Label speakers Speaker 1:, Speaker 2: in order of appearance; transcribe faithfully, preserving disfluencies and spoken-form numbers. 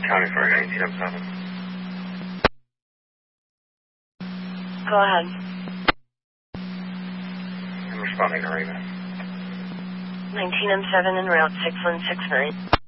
Speaker 1: County for nineteen oh seven.
Speaker 2: Go ahead.
Speaker 1: I'm responding to Raven.
Speaker 2: nineteen oh seven en route six one six nine.